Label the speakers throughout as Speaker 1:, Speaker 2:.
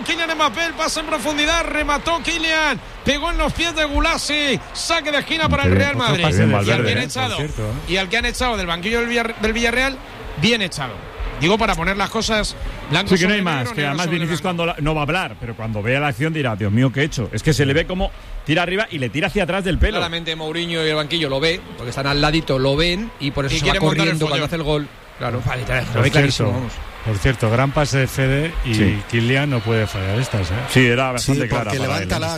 Speaker 1: Kylian Mbappé, el pase en profundidad, remató Kylian, pegó en los pies de Gulasi, saque de esquina para el Real Madrid. Y al que han echado del banquillo del Villarreal, bien echado. Digo, para poner las cosas blancas.
Speaker 2: Sí, que no hay más, que además Vinicius cuando no va a hablar, pero cuando vea la acción dirá, Dios mío, ¿qué he hecho? Es que se le ve como tira arriba y le tira hacia atrás del pelo.
Speaker 3: Claramente Mourinho y el banquillo lo ve, porque están al ladito, lo ven y por eso se va corriendo cuando hace el gol. Claro, lo ve clarísimo, vamos.
Speaker 4: Por cierto, gran pase de Fede y Kylian no puede fallar estas, ¿eh?
Speaker 2: Sí, era bastante clara.
Speaker 5: Porque levanta la...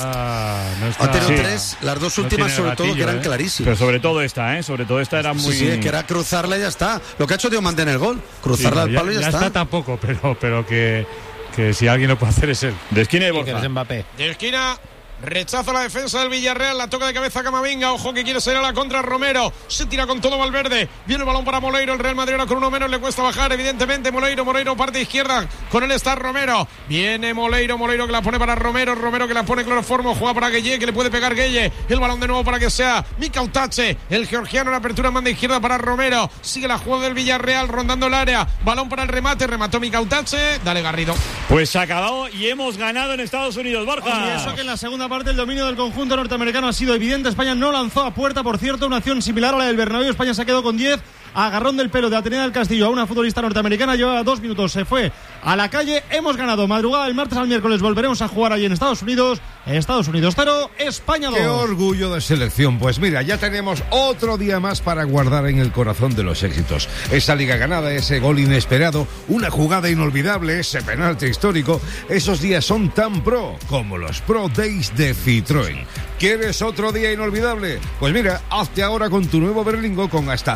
Speaker 4: Ha
Speaker 5: tenido tres, las dos últimas sobre todo que eran clarísimas.
Speaker 2: Pero sobre todo esta era muy...
Speaker 5: Sí, es que era cruzarla y ya está. Lo que ha hecho Diomande en el gol, cruzarla al palo y ya está.
Speaker 4: Ya está tampoco, pero que si alguien lo puede hacer es él.
Speaker 2: De esquina y Borja.
Speaker 1: De esquina... Rechaza la defensa del Villarreal, la toca de cabeza Camavinga, ojo que quiere salir a la contra Romero, se tira con todo Valverde, viene el balón para Moleiro, el Real Madrid ahora con uno menos, le cuesta bajar evidentemente Moleiro parte izquierda, con él está Romero, viene Moleiro que la pone para Romero que la pone cloroformo, juega para Gueye, que le puede pegar Gueye, el balón de nuevo para que sea Mikautache, el georgiano en apertura en banda izquierda para Romero, sigue la jugada del Villarreal rondando el área, balón para el remate, remató Mikautache, dale Garrido.
Speaker 2: Pues se ha acabado y hemos ganado en Estados Unidos, Borja.
Speaker 6: Y eso que en la segunda parte el dominio del conjunto norteamericano ha sido evidente. España no lanzó a puerta, por cierto, una acción similar a la del Bernabéu. España se quedó con 10. Agarrón del pelo de Atenea del Castillo a una futbolista norteamericana, llevaba 2 minutos, se fue a la calle. Hemos ganado madrugada del martes al miércoles, volveremos a jugar allí en Estados Unidos 0, España 2.
Speaker 7: Qué orgullo de selección. Pues mira, ya tenemos otro día más para guardar en el corazón de los éxitos. Esa liga ganada, ese gol inesperado, una jugada inolvidable, ese penalti histórico. Esos días son tan pro como los Pro Days de Citroën. ¿Quieres otro día inolvidable? Pues mira, hazte ahora con tu nuevo Berlingo con hasta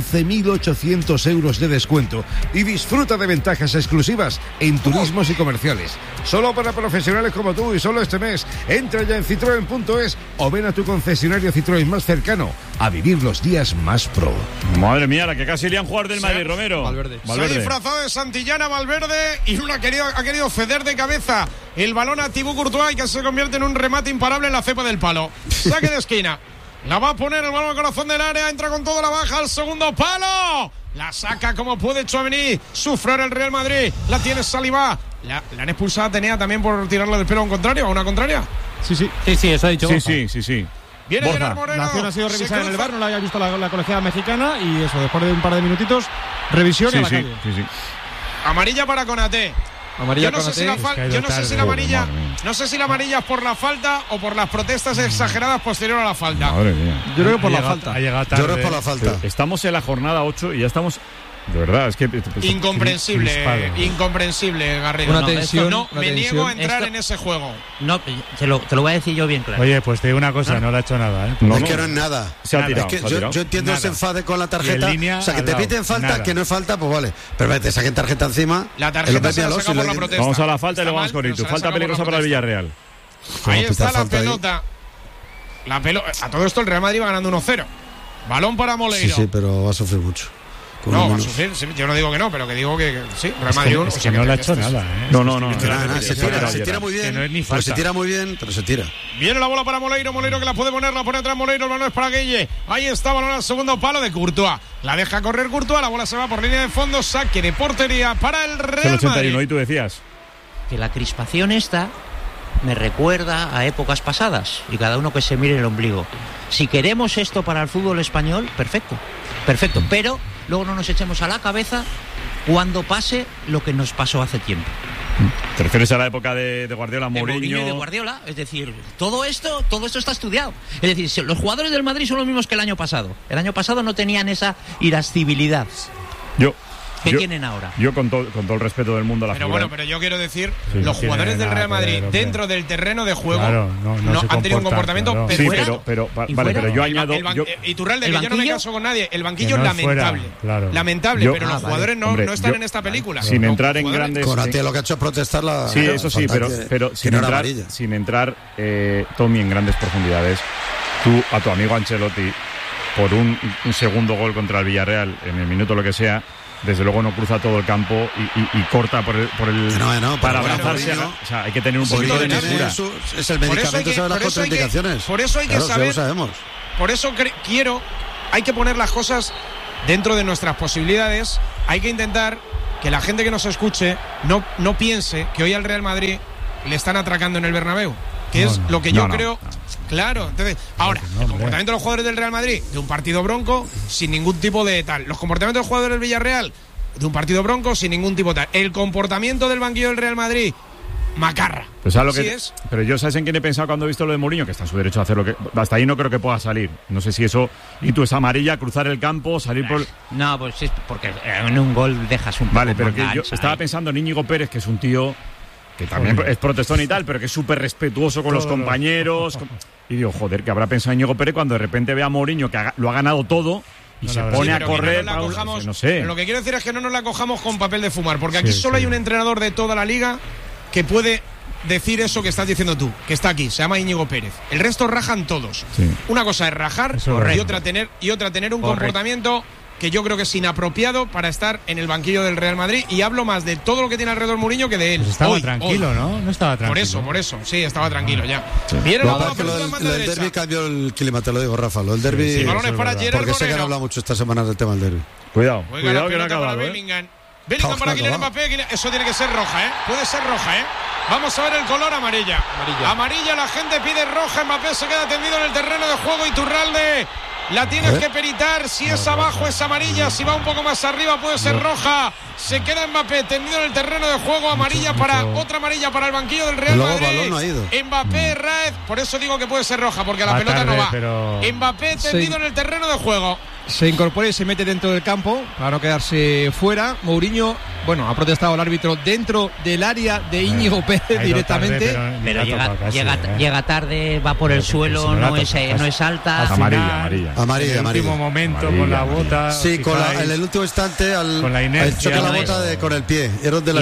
Speaker 7: 11.800 euros de descuento y disfruta de ventajas exclusivas en turismos y comerciales. Solo para profesionales como tú y solo este mes. Entra ya en citroen.es o ven a tu concesionario Citroën más cercano a vivir los días más pro.
Speaker 2: Madre mía, la que casi le han jugado del Madrid, Romero.
Speaker 1: Valverde. Se ha disfrazado de Santillana Valverde y ha querido ceder de cabeza el balón a Thibaut Courtois y que se convierte en un remate imparable en la cepa del palo. Saque de esquina. La va a poner el balón al corazón del área, entra con toda la baja al segundo palo. La saca como puede Tchouaméni. Sufre el Real Madrid. La tiene Saliba. La han expulsado a Atenea también por tirarle del pelo a un contrario, a una contraria.
Speaker 6: Sí, eso ha dicho.
Speaker 2: Sí.
Speaker 1: Viene Gerard Moreno.
Speaker 6: La acción ha sido revisada en el VAR, no la había visto la colegiada mexicana y eso, después de un par de minutitos, revisión y a la calle.
Speaker 1: Amarilla para Konaté. Yo no sé si la amarilla es por la falta o por las protestas exageradas posterior a la falta.
Speaker 2: Madre mía.
Speaker 6: Yo creo que por la falta.
Speaker 5: Yo creo que por la falta.
Speaker 2: Estamos en la jornada 8 y ya estamos... De verdad, es que...
Speaker 1: Incomprensible, Garrido.
Speaker 3: Una tensión,
Speaker 1: me niego a entrar en ese juego.
Speaker 8: No, te lo voy a decir yo bien claro.
Speaker 4: Oye, pues te digo una cosa, no le ha hecho nada, ¿eh?
Speaker 5: Que no es nada.
Speaker 2: Se ha tirado.
Speaker 5: Es que yo entiendo ese enfade con la tarjeta.
Speaker 4: Línea,
Speaker 5: o sea, que te piten falta, que no es falta, pues vale. Pero te saquen tarjeta encima.
Speaker 1: La tarjeta se la saca por la protesta.
Speaker 2: Vamos a la falta y luego vamos con Itu. Falta peligrosa para el Villarreal.
Speaker 1: Ahí está la pelota. A todo esto el Real Madrid va ganando 1-0. Balón para Moleiro.
Speaker 5: Sí, pero va a sufrir mucho.
Speaker 1: No, va a sufrir, yo no digo que no, pero que digo que sí, Real Madrid
Speaker 4: es que no le ha hecho nada, ¿eh?
Speaker 2: No.
Speaker 5: Se tira muy bien.
Speaker 4: No es ni
Speaker 5: falta. Se tira muy bien, pero se tira.
Speaker 1: Viene la bola para Moleiro que la puede poner, la pone atrás Moleiro, el balón es para Gueye. Ahí está, balón al segundo palo de Courtois. La deja correr Courtois, la bola se va por línea de fondo, saque de portería para el Real Madrid.
Speaker 2: 81, y tú decías
Speaker 8: que la crispación esta me recuerda a épocas pasadas y cada uno que se mire el ombligo. Si queremos esto para el fútbol español, perfecto, pero luego no nos echemos a la cabeza cuando pase lo que nos pasó hace tiempo.
Speaker 2: ¿Te refieres a la época de Guardiola, Mourinho?
Speaker 8: Y de Guardiola, es decir, todo esto está estudiado. Es decir, los jugadores del Madrid son los mismos que el año pasado. El año pasado no tenían esa irascibilidad que tienen ahora.
Speaker 2: Yo con todo el respeto del mundo a la figura.
Speaker 1: Bueno, pero yo quiero decir, los jugadores del Real Madrid dentro del terreno de juego
Speaker 4: no
Speaker 1: han tenido un comportamiento
Speaker 2: perfecto. Pero yo añado...
Speaker 1: Iturralde, que yo no me caso con nadie, el banquillo es lamentable. Lamentable, pero los jugadores no están en esta película.
Speaker 2: Sin entrar en grandes...
Speaker 5: Conate lo que ha hecho es protestar la...
Speaker 2: Sí, eso sí, pero sin entrar, Tommy, en grandes profundidades, tú a tu amigo Ancelotti, por un segundo gol contra el Villarreal, en el minuto lo que sea, desde luego no cruza todo el campo y corta por el para abrazarse. O sea, hay que tener un poquito de mesura.
Speaker 5: Es el medicamento, sabe las contraindicaciones.
Speaker 1: Por eso hay que saber.
Speaker 5: Lo sabemos.
Speaker 1: Por eso hay que poner las cosas dentro de nuestras posibilidades. Hay que intentar que la gente que nos escuche no piense que hoy al Real Madrid le están atracando en el Bernabéu, que es lo que yo creo. Claro, entonces, ahora, el comportamiento de los jugadores del Real Madrid, de un partido bronco, sin ningún tipo de tal. Los comportamientos de los jugadores del Villarreal, de un partido bronco, sin ningún tipo de tal. El comportamiento del banquillo del Real Madrid, macarra.
Speaker 2: Pues lo que es. Pero yo, ¿sabes en quién he pensado cuando he visto lo de Mourinho? Que está en su derecho a hacer lo que... Hasta ahí no creo que pueda salir. No sé si eso... Y tú es amarilla, cruzar el campo, salir por...
Speaker 8: No, pues sí, porque en un gol dejas un poco.
Speaker 2: Vale, pero que yo estaba pensando en Íñigo Pérez, que es un tío que también es protestón y tal, pero que es súper respetuoso con los compañeros. Y digo, joder, que habrá pensado Íñigo Pérez cuando de repente ve a Mourinho que lo ha ganado todo y se pone a correr. No sé.
Speaker 1: Pero lo que quiero decir es que no nos la cojamos con papel de fumar, porque aquí solo hay un entrenador de toda la liga que puede decir eso que estás diciendo tú, que está aquí, se llama Íñigo Pérez. El resto rajan todos. Sí. Una cosa es rajar y otra tener un comportamiento que yo creo que es inapropiado para estar en el banquillo del Real Madrid, y hablo más de todo lo que tiene alrededor Mourinho que de él.
Speaker 4: Pues estaba tranquilo, ¿no? No estaba tranquilo.
Speaker 1: Por eso, sí, estaba tranquilo ya.
Speaker 5: Sí. Viene lo del derbi cambió el clima, te lo digo, Rafa. Lo del derbi.
Speaker 1: Sí, balones para Gerard
Speaker 5: porque sé que han hablado mucho esta semana del tema del derbi.
Speaker 2: Cuidado que no ha acabado.
Speaker 1: Bellingham para Kylian Mbappé. Eso tiene que ser roja, ¿eh? Puede ser roja, ¿eh? Vamos a ver el color amarilla. Amarilla, la gente pide roja. Mbappé se queda tendido en el terreno de juego. Iturralde, la tienes que peritar. Si es abajo es amarilla, si va un poco más arriba puede ser roja. Se queda Mbappé tendido en el terreno de juego. Otra amarilla para el banquillo del Real Madrid.
Speaker 5: No ha ido.
Speaker 1: Mbappé, Raez, por eso digo que puede ser roja, porque la pelota no va. Mbappé tendido en el terreno de juego.
Speaker 3: Se incorpora y se mete dentro del campo para no quedarse fuera. Mourinho, ha protestado el árbitro dentro del área de Íñigo Pérez directamente.
Speaker 8: Tarde, pero llega tarde, va por el suelo, no es alta.
Speaker 2: Amarilla.
Speaker 4: En el último momento, con la bota.
Speaker 5: Sí, en el último instante,
Speaker 4: con la inercia.
Speaker 5: Choca la bota con el pie.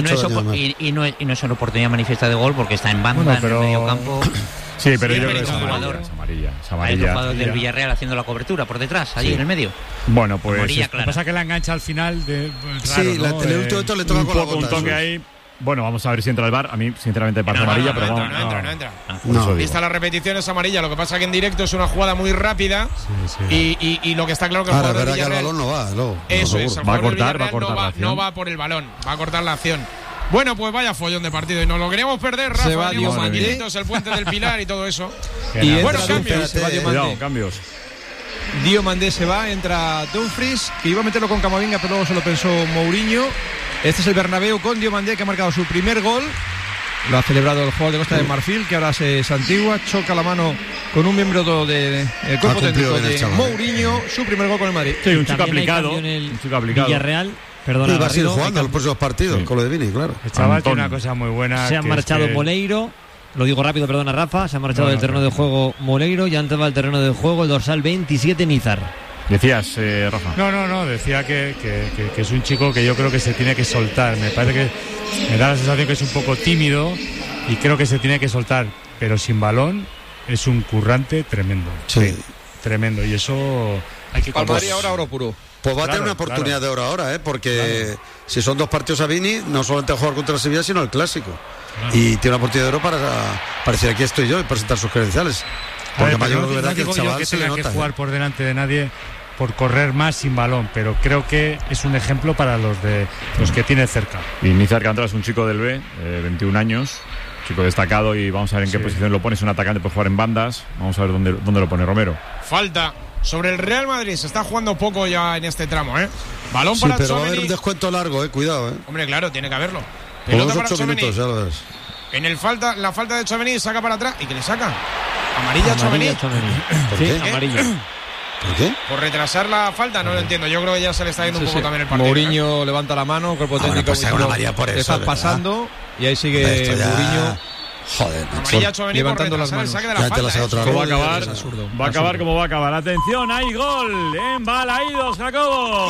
Speaker 8: Y no es una oportunidad manifiesta de gol porque está en banda, en el medio campo.
Speaker 2: Sí, pero yo creo que es amarilla.
Speaker 8: Hay un jugador del Villarreal haciendo la cobertura por detrás, allí en el medio.
Speaker 2: Bueno, pues
Speaker 4: lo que pasa es que la engancha al final
Speaker 5: en el último le toca con la bota.
Speaker 2: Un toque ahí. Bueno, vamos a ver si entra el VAR. A mí, sinceramente, parece amarilla, pero vamos.
Speaker 1: No entra. Vista la repetición es amarilla. Lo que pasa es que en directo es una jugada muy rápida. Y lo que está claro que el jugador del Villarreal,
Speaker 5: que el balón no va.
Speaker 1: Eso es.
Speaker 2: Va a cortar la acción.
Speaker 1: No va por el balón. Va a cortar la acción. Bueno, pues vaya follón de partido. Y nos lo queríamos perder, Rafa.
Speaker 3: Se va
Speaker 1: Diomandé, el puente del Pilar y todo eso.
Speaker 3: Y
Speaker 1: bueno,
Speaker 2: cambios.
Speaker 3: Diomandé se va, entra Dumfries, que iba a meterlo con Camavinga, pero luego se lo pensó Mourinho. Este es el Bernabéu con Diomandé, que ha marcado su primer gol. Lo ha celebrado el jugador de Costa de Marfil, que ahora se santigua, choca la mano con un miembro del cuerpo técnico de Mourinho, su primer gol con el Madrid.
Speaker 2: Sí, un chico aplicado.
Speaker 9: Villarreal.
Speaker 5: Perdona, va a seguir jugando los próximos partidos con lo de Vini, claro.
Speaker 4: El chaval tiene una cosa muy buena.
Speaker 9: Se ha marchado Moleiro. Lo digo rápido, perdona, Rafa. Se ha marchado del terreno de juego Moleiro y antes va al terreno de juego el dorsal 27, Nizar.
Speaker 2: Decías, Rafa.
Speaker 4: No, decía que es un chico que yo creo que se tiene que soltar. Me parece que me da la sensación que es un poco tímido y creo que se tiene que soltar, pero sin balón es un currante tremendo.
Speaker 5: Sí.
Speaker 4: Tremendo, y eso hay que
Speaker 3: Madrid ahora oro puro.
Speaker 5: Pues va a tener una oportunidad de oro ahora, porque si son dos partidos a Vini, no solamente jugar contra el Sevilla, sino el Clásico. Y tiene una oportunidad de oro para decir aquí estoy yo y presentar sus credenciales. Porque mayor verdad que el chaval se le nota.
Speaker 4: Que jugar por delante de nadie por correr más sin balón, pero creo que es un ejemplo para los que tiene cerca.
Speaker 2: Y Nizar Alcántara es un chico del B, 21 años, chico destacado, y vamos a ver en qué posición lo pone. Es un atacante, puede jugar en bandas. Vamos a ver dónde lo pone Romero.
Speaker 1: Falta sobre el Real Madrid, se está jugando poco ya en este tramo, Balón para
Speaker 5: pero
Speaker 1: Tchouaméni.
Speaker 5: Va a haber un descuento largo, cuidado,
Speaker 1: Hombre, claro, tiene que haberlo.
Speaker 5: Pelota para 8 minutos, ya lo ves.
Speaker 1: La falta de Tchouaméni, saca para atrás. ¿Y qué le saca? Amarilla Tchouaméni.
Speaker 5: ¿Por qué?
Speaker 9: Amarilla.
Speaker 5: ¿Por qué?
Speaker 1: Por retrasar la falta, no lo entiendo. Yo creo que ya se le está yendo un poco también el partido.
Speaker 3: Mourinho levanta la mano, cuerpo técnico.
Speaker 5: Pues una María por eso.
Speaker 3: Está pasando y ahí sigue Mourinho.
Speaker 5: Joder,
Speaker 1: amarilla Tchouaméni
Speaker 3: levantando las manos.
Speaker 1: El saque de la falta.
Speaker 2: Va a acabar como va a acabar. Atención, hay gol en Balaídos, Jacobo.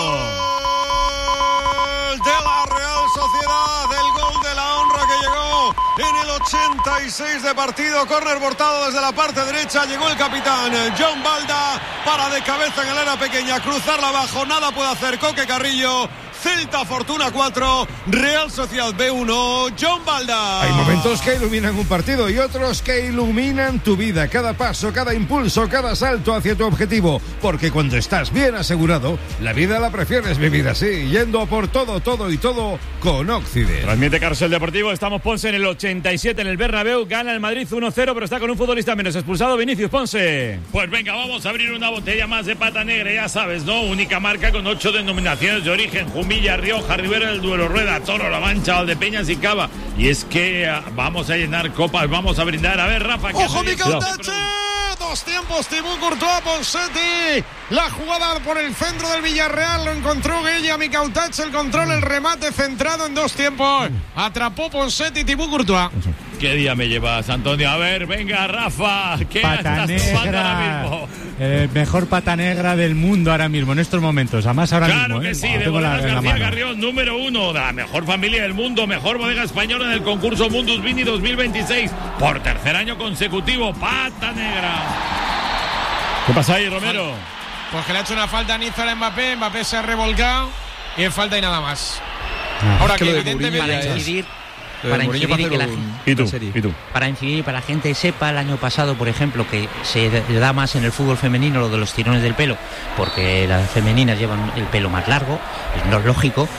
Speaker 7: Gol de la Real Sociedad, el gol de la honra que llegó en el 86 de partido. Córner cortado desde la parte derecha. Llegó el capitán John Balda para de cabeza en el área pequeña, cruzarla abajo. Nada puede hacer Coque Carrillo.
Speaker 1: Celta Fortuna 4, Real Sociedad B1, John Balda.
Speaker 7: Hay momentos que iluminan un partido y otros que iluminan tu vida, cada paso, cada impulso, cada salto hacia tu objetivo, porque cuando estás bien asegurado, la vida la prefieres vivir así, yendo a por todo, todo y todo con Occident.
Speaker 2: Transmite Carrusel Deportivo, estamos Ponce en el 87 en el Bernabéu, gana el Madrid 1-0, pero está con un futbolista menos expulsado, Vinicius Ponce.
Speaker 10: Pues venga, vamos a abrir una botella más de pata negra, ya sabes, ¿no? Única marca con 8 denominaciones de origen: Jumilla, Rioja, Ribera del Duero, Rueda, Toro, La Mancha, Valdepeñas y Cava. Y es que vamos a llenar copas, vamos a brindar. A ver, Rafa, ¿qué
Speaker 1: ¡ojo, Micautache! Dos tiempos, Thibaut Courtois, Ponseti. La jugada por el centro del Villarreal, lo encontró Gueye, Micautache, el control, el remate centrado en dos tiempos. Atrapó Ponseti, Thibaut Courtois.
Speaker 10: ¿Qué día me llevas, Antonio? A ver, venga, Rafa, ¿qué
Speaker 4: pata
Speaker 10: estás tomando ahora
Speaker 4: negra,
Speaker 10: mismo?
Speaker 4: Mejor pata negra del mundo ahora mismo, en estos momentos. Además, ahora
Speaker 10: claro
Speaker 4: mismo.
Speaker 10: Que sí,
Speaker 4: Wow,
Speaker 10: de Bodegas García Carrión, número 1, de la mejor familia del mundo, mejor bodega española en el concurso Mundus Vini 2026, por tercer año consecutivo, pata negra.
Speaker 2: ¿Qué pasa ahí, Romero?
Speaker 1: Pues que le ha hecho una falta a Nízar a Mbappé, Mbappé se ha revolcado y es falta y nada más. Ahora que evidentemente
Speaker 8: para incidir y que la
Speaker 2: gente, ¿Y tú?
Speaker 8: Para incidir y para la gente sepa, el año pasado, por ejemplo, que se le da más en el fútbol femenino lo de los tirones del pelo, porque las femeninas llevan el pelo más largo, no es lógico.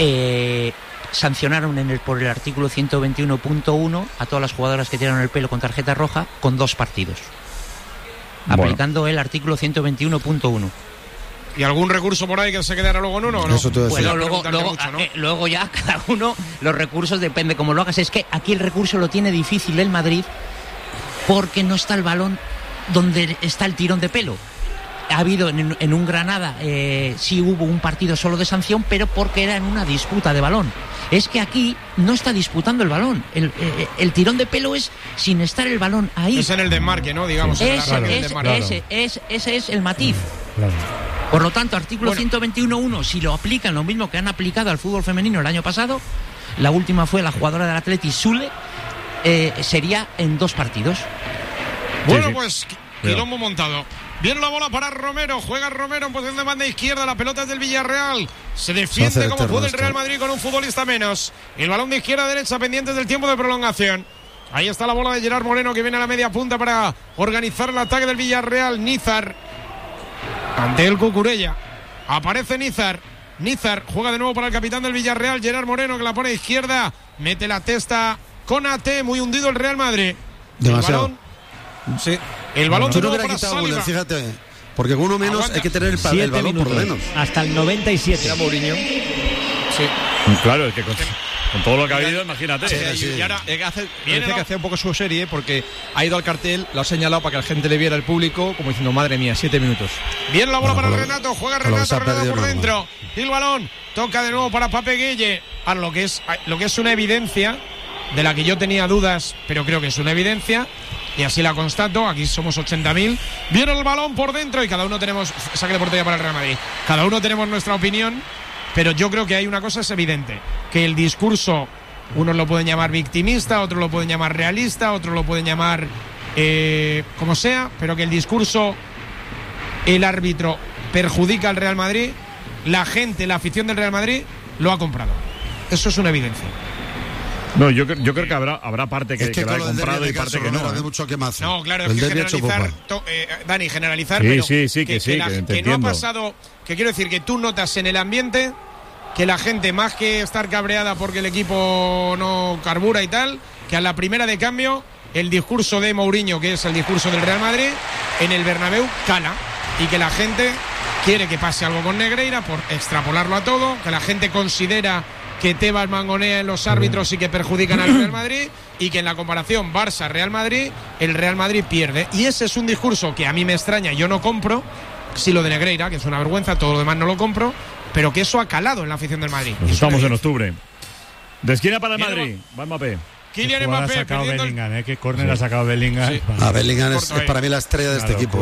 Speaker 8: Sancionaron por el artículo 121.1 a todas las jugadoras que tiraron el pelo con tarjeta roja con 2 partidos, aplicando el artículo 121.1.
Speaker 1: ¿Y algún recurso por ahí que se quedara luego en uno o no?
Speaker 5: Eso te
Speaker 8: bueno, luego ya cada uno, los recursos depende cómo lo hagas. Es que aquí el recurso lo tiene difícil el Madrid porque no está el balón donde está el tirón de pelo. Ha habido en un Granada, sí hubo un partido solo de sanción, pero porque era en una disputa de balón. Es que aquí no está disputando el balón. El tirón de pelo es sin estar el balón ahí.
Speaker 1: Es en el desmarque, ¿no? Digamos.
Speaker 8: Ese es el matiz. Claro. Por lo tanto, artículo 121.1, si lo aplican lo mismo que han aplicado al fútbol femenino el año pasado, la última fue la jugadora del Atleti, Sule, sería en 2 partidos.
Speaker 1: Bueno, pues quilombo montado. Viene la bola para Romero, juega Romero en posición de banda izquierda, la pelota es del Villarreal, se defiende como puede el Real Madrid con un futbolista menos. El balón de izquierda a derecha pendientes del tiempo de prolongación. Ahí está la bola de Gerard Moreno que viene a la media punta para organizar el ataque del Villarreal. Nízar ante el Cucurella, aparece Nízar juega de nuevo para el capitán del Villarreal, Gerard Moreno, que la pone a izquierda, mete la testa con AT, muy hundido el Real Madrid.
Speaker 5: Demasiado.
Speaker 1: El balón
Speaker 5: yo no hubiera quitado Müller, fíjate, porque con uno menos hay que tener el balón por lo menos.
Speaker 9: Hasta el 97.
Speaker 3: Era Mourinho. Sí.
Speaker 2: Claro, es que con todo lo que ha habido, imagínate.
Speaker 3: Y ahora que hace un poco su serie, porque ha ido al cartel, lo ha señalado para que la gente le viera al público, como diciendo, madre mía, 7 minutos.
Speaker 1: Viene la bola para Renato, juega Renato por dentro. Y el balón toca de nuevo para Pape Gueye. Ahora lo que es una evidencia, de la que yo tenía dudas, pero creo que es una evidencia, y así la constato, aquí somos 80.000. Viene el balón por dentro y cada uno tenemos, saque de portería para el Real Madrid, cada uno tenemos nuestra opinión. Pero yo creo que hay una cosa, es evidente, que el discurso, unos lo pueden llamar victimista, otros lo pueden llamar realista, otros lo pueden llamar como sea, pero que el discurso, el árbitro perjudica al Real Madrid, la gente, la afición del Real Madrid lo ha comprado. Eso es una evidencia.
Speaker 2: No, yo creo que habrá parte que lo ha comprado y parte que no.
Speaker 5: Mucho que más.
Speaker 1: No, claro, es que generalizar, Dani, generalizar,
Speaker 2: sí,
Speaker 1: pero que no ha pasado, que quiero decir que tú notas en el ambiente que la gente, más que estar cabreada porque el equipo no carbura y tal, que a la primera de cambio el discurso de Mourinho, que es el discurso del Real Madrid, en el Bernabéu cala, y que la gente quiere que pase algo con Negreira por extrapolarlo a todo, que la gente considera que Tebas mangonea en los árbitros y que perjudican al Real Madrid, y que en la comparación Barça-Real Madrid, el Real Madrid pierde. Y ese es un discurso que a mí me extraña, yo no compro, sí lo de Negreira, que es una vergüenza, todo lo demás no lo compro, pero que eso ha calado en la afición del Madrid.
Speaker 2: Estamos en octubre. De esquina para el Madrid, va Mbappé.
Speaker 1: Kylian Mbappé,
Speaker 4: ha sacado Bellingham, qué córner ha sacado Bellingham.
Speaker 5: Sí. Bellingham es para mí la estrella de este equipo.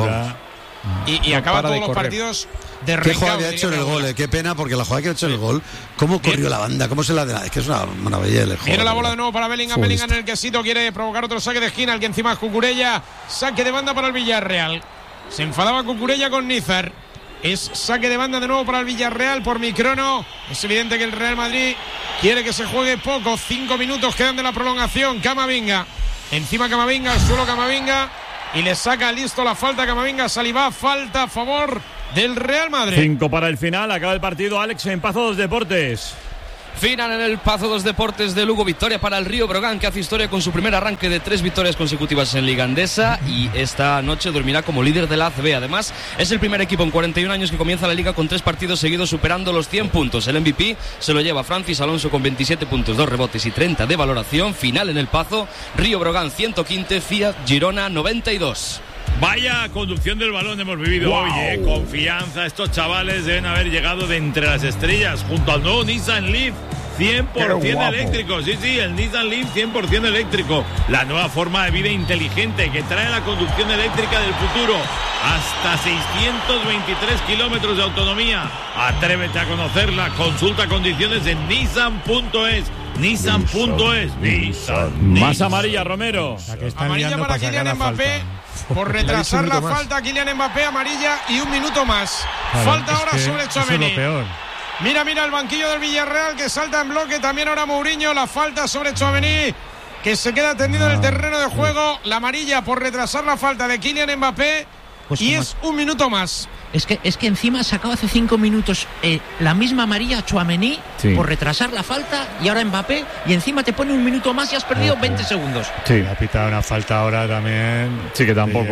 Speaker 1: Y acaba todos los partidos de
Speaker 5: ¿Qué jugada había hecho en el gol? Qué pena, porque la jugada que ha hecho en el gol, cómo corrió la banda, cómo se la da. Es que es una maravilla el juego.
Speaker 1: Viene la bola de nuevo para Bellingham. Bellingham en el quesito quiere provocar otro saque de esquina, el que encima es Cucurella. Saque de banda para el Villarreal. Se enfadaba Cucurella con Nízar. Es saque de banda de nuevo para el Villarreal por mi crono. Es evidente que el Real Madrid quiere que se juegue poco. 5 minutos quedan de la prolongación. Camavinga. Encima Camavinga, al suelo Camavinga. Y le saca listo la falta Camavinga. Saliba, falta a favor del Real Madrid.
Speaker 2: 5 para el final. Acaba el partido, Alex, en Pazo dos Deportes.
Speaker 11: Final en el Pazo dos Deportes de Lugo. Victoria para el Río Brogan, que hace historia con su primer arranque de 3 victorias consecutivas en Liga Endesa, y esta noche dormirá como líder de la ACB. Además, es el primer equipo en 41 años que comienza la Liga con 3 partidos seguidos superando los 100 puntos. El MVP se lo lleva Francis Alonso con 27 puntos, 2 rebotes y 30 de valoración. Final en el Pazo, Río Brogan 115, Fiat Girona 92.
Speaker 10: Vaya conducción del balón hemos vivido hoy, confianza. Estos chavales deben haber llegado de entre las estrellas junto al nuevo Nissan Leaf 100% eléctrico. Sí, el Nissan Leaf 100% eléctrico. La nueva forma de vida inteligente que trae la conducción eléctrica del futuro. Hasta 623 kilómetros de autonomía. Atrévete a conocerla. Consulta condiciones en Nissan.es. Nissan.es. Nissan.
Speaker 2: Más amarilla, Romero.
Speaker 1: Amarilla para Kylian Mbappé. Por retrasar la falta, Kylian Mbappé, amarilla y 1 minuto más. Falta ahora sobre Tchouaméni.
Speaker 4: Eso es lo peor.
Speaker 1: Mira el banquillo del Villarreal que salta en bloque. También ahora Mourinho. La falta sobre Tchouaméni, que se queda tendido en el terreno de juego. La amarilla por retrasar la falta de Kylian Mbappé. Pues y es 1 minuto más.
Speaker 8: Es que encima sacaba hace 5 minutos la misma amarilla a Tchouaméni por retrasar la falta, y ahora Mbappé, y encima te pone 1 minuto más y has perdido 20 segundos.
Speaker 4: Sí, ha pitado una falta ahora también.
Speaker 2: Sí, que tampoco.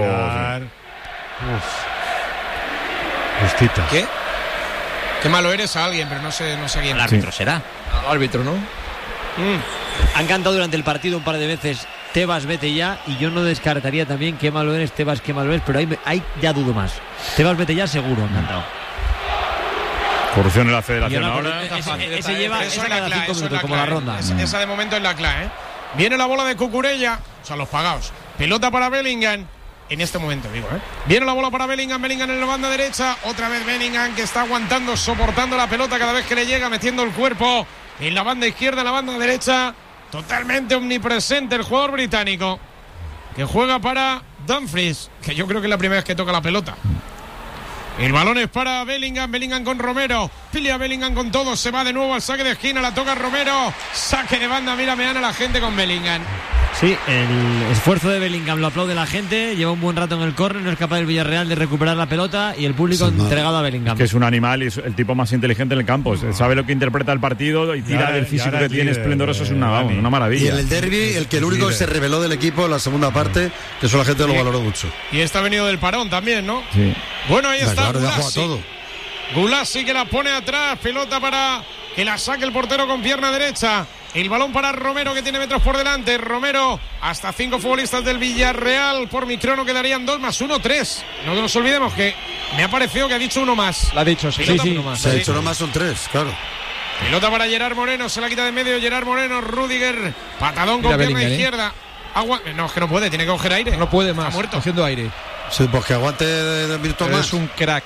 Speaker 4: Justita.
Speaker 1: ¿Qué? Qué malo eres a alguien, pero no sé quién.
Speaker 8: El árbitro será.
Speaker 3: El árbitro, ¿no?
Speaker 9: Han cantado durante el partido un par de veces Tebas, vete ya, y yo no descartaría también qué malo eres, Tebas, qué malo eres, pero ahí ya dudo más. Tebas, vete ya, seguro, han cantado.
Speaker 2: Corrupción en la federación ahora.
Speaker 9: Ese lleva cada 5 minutos, como la ronda.
Speaker 1: Esa de momento es la clave, Viene la bola de Cucurella, o sea, los pagados. Pelota para Bellingham. En este momento, digo, Viene la bola para Bellingham en la banda derecha. Otra vez Bellingham, que está aguantando, soportando la pelota cada vez que le llega, metiendo el cuerpo en la banda izquierda, en la banda derecha. Totalmente omnipresente el jugador británico, que juega para Dumfries, que yo creo que es la primera vez que toca la pelota. El balón es para Bellingham con Romero. Pilia Bellingham con todo, se va de nuevo al saque de esquina, la toca Romero. Saque de banda, mira, me gana la gente con Bellingham.
Speaker 9: Sí, el esfuerzo de Bellingham lo aplaude la gente, lleva un buen rato en el córner, no es capaz el Villarreal de recuperar la pelota, y el público entregado a Bellingham.
Speaker 2: Que es un animal y es el tipo más inteligente en el campo, sabe lo que interpreta el partido y tira del físico que tiene esplendoroso, es una maravilla.
Speaker 5: Y en el derbi, el único que se reveló del equipo en la segunda parte, que eso la gente lo valoró mucho.
Speaker 1: Y está venido del parón también, ¿no?
Speaker 2: Sí.
Speaker 1: Bueno, ahí está
Speaker 5: Gulasi.
Speaker 1: Gulasi, que la pone atrás, pelota para que la saque el portero con pierna derecha. El balón para Romero, que tiene metros por delante. Romero, hasta 5 futbolistas del Villarreal. Por mi crono quedarían 2 más 1, 3. No nos olvidemos que me ha parecido que ha dicho 1 más.
Speaker 3: La ha dicho, sí.
Speaker 1: Uno más.
Speaker 5: Se ha dicho 1 más, son 3, claro.
Speaker 1: Pelota para Gerard Moreno, se la quita de medio Gerard Moreno. Rudiger, patadón con pierna izquierda. No, es que no puede, tiene que coger aire.
Speaker 3: No puede más,
Speaker 1: está muerto.
Speaker 3: cogiendo aire.
Speaker 5: Sí, pues que aguante de minutos más.
Speaker 3: Es un crack.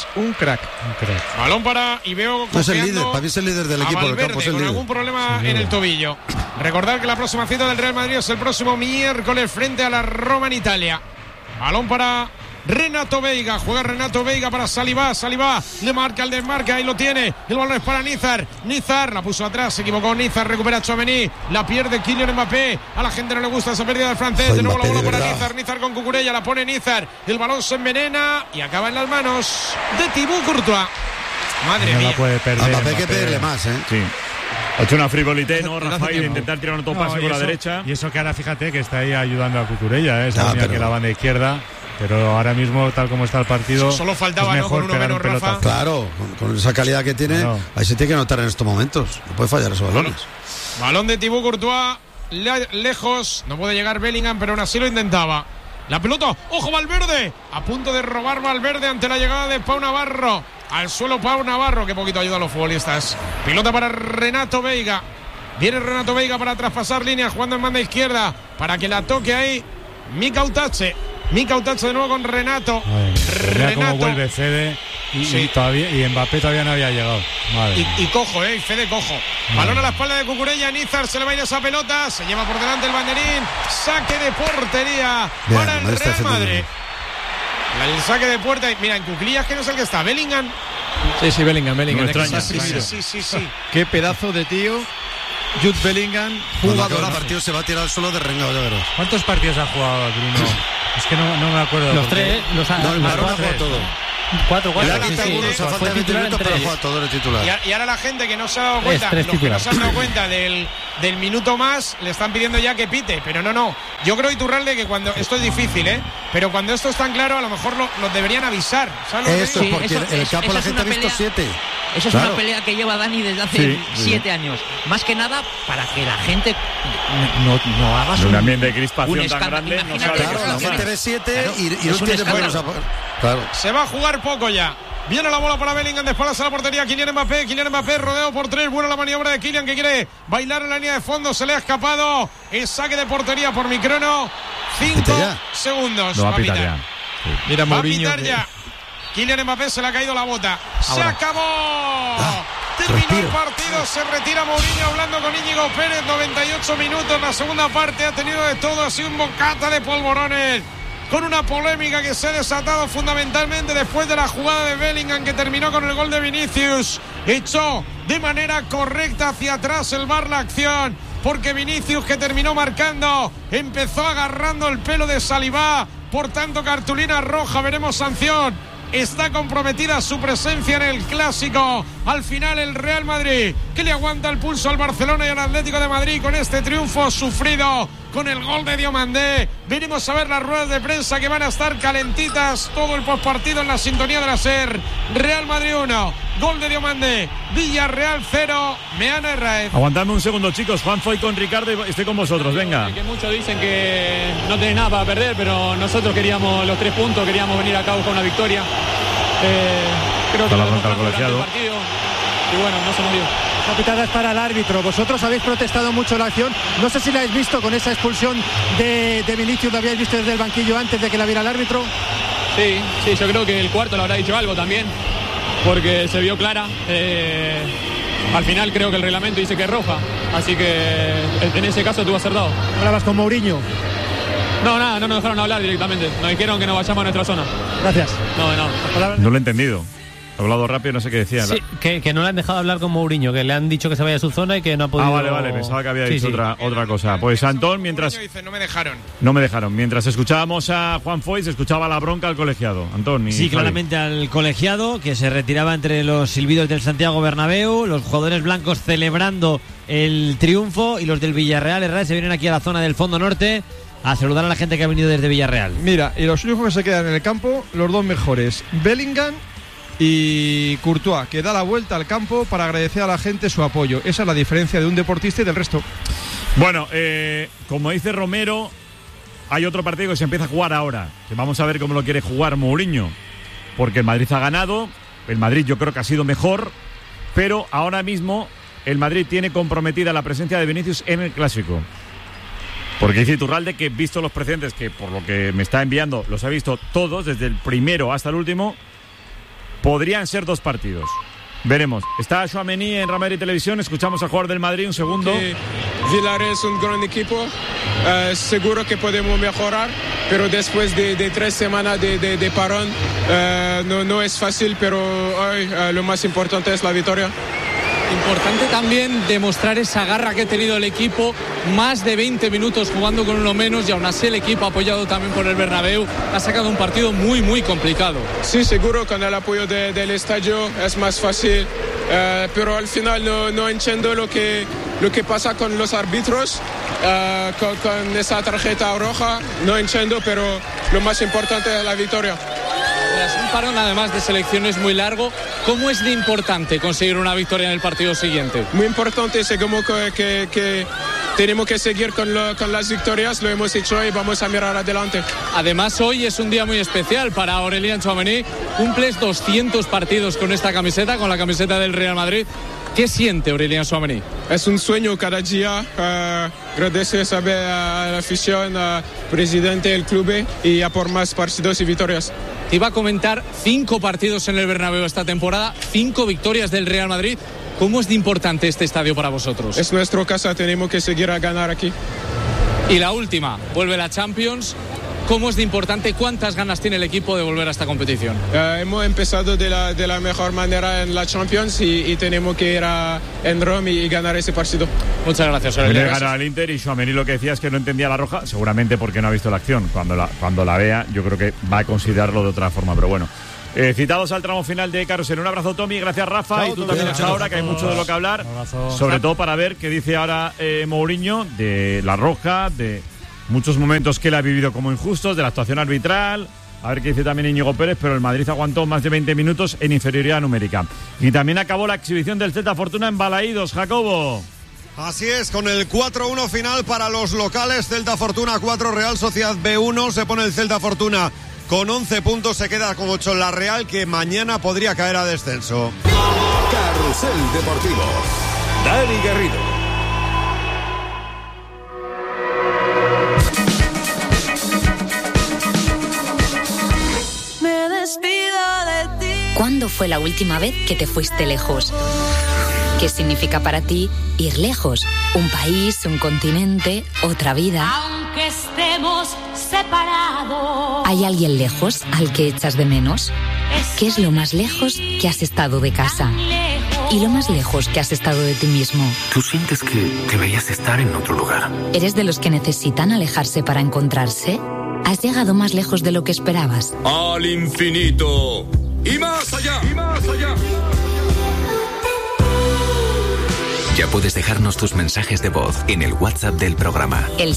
Speaker 1: Balón para, y veo
Speaker 5: no es el líder, para mí es el líder del equipo del campo, es el
Speaker 1: con
Speaker 5: líder.
Speaker 1: algún problema en el tobillo. Recordar que la próxima cita del Real Madrid es el próximo miércoles frente a la Roma en Italia. Balón para Renato Veiga, juega Renato Veiga para Saliba, le marca el desmarque, ahí lo tiene, el balón es para Nizar, la puso atrás, se equivocó Nizar, recupera Tchouaméni, la pierde Kylian Mbappé, a la gente no le gusta esa pérdida del francés, de nuevo la bola para Nizar con Cucurella, la pone Nizar, el balón se envenena y acaba en las manos de Thibaut Courtois. Madre mía.
Speaker 4: Puede perder,
Speaker 5: Mbappé hay que pedirle más,
Speaker 2: Sí. Ha hecho una frivolité, ¿no, Rafael? Intentar tirar un pase con la derecha.
Speaker 4: Y eso que ahora fíjate que está ahí ayudando a Cucurella, que la banda izquierda. Pero ahora mismo, tal como está el partido,
Speaker 1: solo faltaba, ¿no? Con uno menos, Rafa.
Speaker 5: Claro, con esa calidad que tiene, ahí se tiene que notar en estos momentos. No puede fallar esos balones.
Speaker 1: Balón de Thibaut Courtois, lejos, no puede llegar Bellingham, pero aún así lo intentaba. La pelota, ¡ojo Valverde! A punto de robar Valverde ante la llegada de Pau Navarro. Al suelo Pau Navarro, que poquito ayuda a los futbolistas. Pelota para Renato Veiga. Viene Renato Veiga para traspasar línea, jugando en banda izquierda, para que la toque ahí Mika Utache de nuevo con Renato.
Speaker 4: Renato, cómo vuelve Fede y Mbappé todavía no había llegado.
Speaker 1: Y cojo, y Fede cojo. Balón a la espalda de Cucurella, Nizar se le va a ir esa pelota, se lleva por delante el banderín, saque de portería para el Real Madrid. El saque de puerta. Mira, en cuclillas, que no es el que está. Bellingham.
Speaker 3: Sí, Bellingham.
Speaker 2: No me extraña.
Speaker 1: Sí.
Speaker 3: Qué pedazo de tío. Jude Bellingham, jugador.
Speaker 5: El partido se va a tirar al suelo de rengado, ya verás.
Speaker 4: ¿Cuántos partidos ha jugado Bruno? Es que no me acuerdo.
Speaker 9: Los 3,
Speaker 5: No, el Marón ha jugado todo.
Speaker 9: 4.
Speaker 5: Le ha quitado algunos a falta de 20 minutos, pero ha jugado todo el titular.
Speaker 1: Y ahora la gente que no se ha dado cuenta,
Speaker 9: Tres
Speaker 1: los que no
Speaker 9: titulares.
Speaker 1: se han dado cuenta del minuto más, le están pidiendo ya que pite. Pero no. Yo creo, Iturralde, que cuando esto es difícil, pero cuando esto es tan claro, a lo mejor los deberían avisar. ¿Sabes lo que
Speaker 5: Eso,
Speaker 1: digo?
Speaker 5: porque en el campo la gente ha visto 7.
Speaker 8: Eso es una pelea que lleva Dani desde hace 7 años. Más que nada para que la gente no haga
Speaker 2: un ambiente de crispación
Speaker 8: un
Speaker 2: tan
Speaker 8: escándalo.
Speaker 2: grande. No
Speaker 8: Imagínate,
Speaker 2: sabe
Speaker 5: Claro, la gente ve 7 y no
Speaker 8: es un
Speaker 5: tiene
Speaker 8: escándalo.
Speaker 5: buenos. Claro.
Speaker 1: Se va a jugar poco ya. Viene la bola para Bellingham, de espaldas a la portería. Kylian Mbappé, rodeado por 3. Buena la maniobra de Kylian, que quiere bailar en la línea de fondo. Se le ha escapado. El saque de portería por Microno. 5 segundos.
Speaker 2: Lo va a pitar ya.
Speaker 3: Sí. Mira,
Speaker 1: Va a
Speaker 3: Mourinho.
Speaker 1: pitar ya. Kylian Mbappé, se le ha caído la bota. Se
Speaker 3: Ahora.
Speaker 1: acabó. Terminó el partido. Se retira Mourinho hablando con Íñigo Pérez. 98 minutos. La segunda parte ha tenido de todo. Ha sido un bocata de polvorones, con una polémica que se ha desatado fundamentalmente después de la jugada de Bellingham, que terminó con el gol de Vinicius. Echó de manera correcta hacia atrás el VAR la acción, porque Vinicius, que terminó marcando, empezó agarrando el pelo de Saliba. Por tanto, cartulina roja. Veremos sanción. Está comprometida su presencia en el Clásico. Al final, el Real Madrid, que le aguanta el pulso al Barcelona y al Atlético de Madrid con este triunfo sufrido, con el gol de Diomandé. Venimos a ver las ruedas de prensa, que van a estar calentitas todo el postpartido en la sintonía de la SER. Real Madrid 1, gol de Diomandé. Villarreal 0, Meana Herráez.
Speaker 2: Aguantadme un segundo, chicos. Juan Foy con Ricardo y estoy con vosotros. Venga.
Speaker 12: Que muchos dicen que no tienen nada para perder, pero nosotros queríamos los 3 puntos, queríamos venir acá a buscar una victoria. Creo que
Speaker 2: Está la
Speaker 12: lo
Speaker 2: bronca del
Speaker 12: demostramos durante el
Speaker 2: colegiado.
Speaker 12: partido y bueno, no se nos dio.
Speaker 6: La pitada es para el árbitro. Vosotros habéis protestado mucho la acción. No sé si la habéis visto con esa expulsión de Vinicius. ¿La habíais visto desde el banquillo antes de que la viera el árbitro?
Speaker 12: Sí, yo creo que el cuarto le habrá dicho algo también, porque se vio clara. Al final creo que el reglamento dice que es roja, así que en ese caso tuvo acertado.
Speaker 6: ¿Hablabas con Mourinho?
Speaker 12: No, nada, no nos dejaron hablar directamente. Nos dijeron que nos vayamos a nuestra zona.
Speaker 6: Gracias.
Speaker 12: No.
Speaker 2: No lo he entendido. He hablado rápido, no sé qué decía.
Speaker 13: Sí, que no le han dejado hablar con Mourinho, que le han dicho que se vaya a su zona y que no ha podido.
Speaker 2: Vale, pensaba que había dicho otra cosa. Pues Antón, mientras...
Speaker 1: Dice, no me dejaron.
Speaker 2: No me dejaron. Mientras escuchábamos a Juan Foy, se escuchaba la bronca al colegiado. Antón y
Speaker 9: Sí,
Speaker 2: Javi.
Speaker 9: claramente al colegiado, que se retiraba entre los silbidos del Santiago Bernabéu, los jugadores blancos celebrando el triunfo, y los del Villarreal Herrera se vienen aquí a la zona del fondo norte a saludar a la gente que ha venido desde Villarreal.
Speaker 3: Mira, y los únicos que se quedan en el campo, los dos mejores, Bellingham y Courtois, que da la vuelta al campo para agradecer a la gente su apoyo. Esa es la diferencia de un deportista y del resto.
Speaker 2: Bueno, como dice Romero, hay otro partido que se empieza a jugar ahora, que vamos a ver cómo lo quiere jugar Mourinho, porque el Madrid ha ganado, el Madrid yo creo que ha sido mejor, pero ahora mismo el Madrid tiene comprometida la presencia de Vinicius en el Clásico. Porque dice Iturralde que, visto los precedentes, que por lo que me está enviando los ha visto todos, desde el primero hasta el último, podrían ser 2 partidos. Veremos. Está Tchouaméni en Real Madrid Televisión. Escuchamos al jugador del Madrid un segundo.
Speaker 14: Villarreal es un gran equipo. Seguro que podemos mejorar, pero después de 3 semanas de parón, no es fácil, pero hoy lo más importante es la victoria.
Speaker 12: Importante también demostrar esa garra que ha tenido el equipo, más de 20 minutos jugando con uno menos, y aún así el equipo, apoyado también por el Bernabéu, ha sacado un partido muy, muy complicado.
Speaker 14: Sí, seguro, con el apoyo del estadio es más fácil, pero al final no entiendo lo que pasa con los árbitros, con esa tarjeta roja, no entiendo, pero lo más importante es la victoria.
Speaker 12: Tras un parón además de selecciones muy largo, ¿cómo es de importante conseguir una victoria en el partido siguiente?
Speaker 14: Muy importante, sé como que tenemos que seguir con las victorias, lo hemos hecho y vamos a mirar adelante.
Speaker 12: Además, hoy es un día muy especial para Aurélien Tchouaméni. Cumples 200 partidos con esta camiseta, con la camiseta del Real Madrid. ¿Qué siente Aurélien Tchouaméni?
Speaker 14: Es un sueño cada día. Agradecer a la afición, al presidente del club y a por más partidos y victorias.
Speaker 12: Te iba a comentar 5 partidos en el Bernabéu esta temporada, 5 victorias del Real Madrid. ¿Cómo es de importante este estadio para vosotros?
Speaker 14: Es nuestra casa, tenemos que seguir a ganar aquí.
Speaker 12: Y la última, vuelve la Champions. cómo es de importante, cuántas ganas tiene el equipo de volver a esta competición.
Speaker 14: Hemos empezado de la mejor manera en la Champions y tenemos que ir en Roma y ganar ese partido.
Speaker 12: Muchas gracias,
Speaker 2: Viene a ganar al Inter, y Tchouaméni lo que decía es que no entendía la roja, seguramente porque no ha visto la acción. Cuando la vea, yo creo que va a considerarlo de otra forma, pero bueno. Citados al tramo final de Carrusel. Un abrazo, Tommy, gracias, Rafa.
Speaker 7: Chao,
Speaker 2: y tú también hasta ahora, que hay mucho de lo que hablar. Sobre todo para ver qué dice ahora Mourinho de la roja, de muchos momentos que él ha vivido como injustos, de la actuación arbitral. A ver qué dice también Íñigo Pérez, pero el Madrid aguantó más de 20 minutos en inferioridad numérica. Y también acabó la exhibición del Celta Fortuna en Balaídos, Jacobo.
Speaker 15: Así es, con el 4-1 final para los locales. Celta Fortuna 4, Real Sociedad B1. Se pone el Celta Fortuna con 11 puntos, se queda con 8 en la Real, que mañana podría caer a descenso.
Speaker 16: Carrusel Deportivo. Dani Garrido.
Speaker 17: Me despido de ti. ¿Cuándo fue la última vez que te fuiste lejos? ¿Qué significa para ti ir lejos? Un país, un continente, otra vida.
Speaker 18: Aunque estemos separados.
Speaker 17: ¿Hay alguien lejos al que echas de menos? ¿Qué es lo más lejos que has estado de casa? ¿Y lo más lejos que has estado de ti mismo?
Speaker 19: ¿Tú sientes que deberías estar en otro lugar?
Speaker 17: ¿Eres de los que necesitan alejarse para encontrarse? ¿Has llegado más lejos de lo que esperabas?
Speaker 16: Al infinito y más allá. Y más allá.
Speaker 19: Ya puedes dejarnos tus mensajes de voz en el WhatsApp del programa.
Speaker 17: El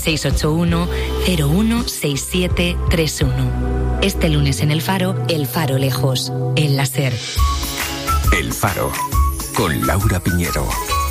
Speaker 17: 681-016731. Este lunes en El Faro lejos. El láser.
Speaker 19: El Faro, con Laura Piñero.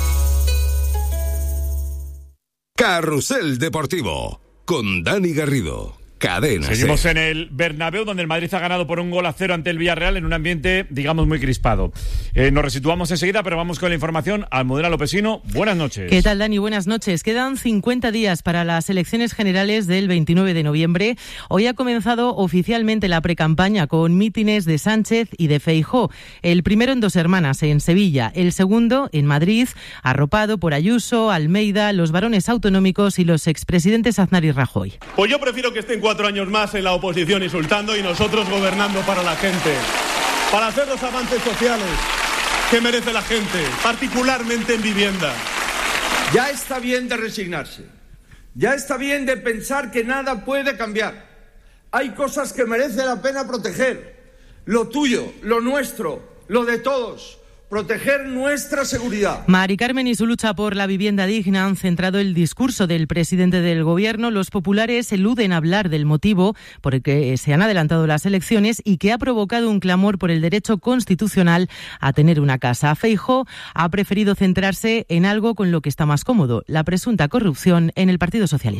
Speaker 16: Carrusel Deportivo, con Dani Garrido. Cadena.
Speaker 2: Seguimos en el Bernabéu, donde el Madrid ha ganado por 1-0 ante el Villarreal en un ambiente, digamos, muy crispado. Nos resituamos enseguida, pero vamos con la información. Almudena Lopesino, buenas noches.
Speaker 20: ¿Qué tal, Dani? Buenas noches. Quedan 50 días para las elecciones generales del 29 de noviembre. Hoy ha comenzado oficialmente la precampaña con mítines de Sánchez y de Feijóo. El primero en Dos Hermanas, en Sevilla. El segundo en Madrid, arropado por Ayuso, Almeida, los varones autonómicos y los expresidentes Aznar y Rajoy.
Speaker 21: Pues yo prefiero que estén 4 años más en la oposición insultando y nosotros gobernando para la gente, para hacer los avances sociales que merece la gente, particularmente en vivienda.
Speaker 22: Ya está bien de resignarse, ya está bien de pensar que nada puede cambiar. Hay cosas que merece la pena proteger, lo tuyo, lo nuestro, lo de todos. Proteger nuestra seguridad.
Speaker 20: Mari Carmen y su lucha por la vivienda digna han centrado el discurso del presidente del gobierno. Los populares eluden hablar del motivo por el que se han adelantado las elecciones y que ha provocado un clamor por el derecho constitucional a tener una casa. Feijóo ha preferido centrarse en algo con lo que está más cómodo, la presunta corrupción en el Partido Socialista.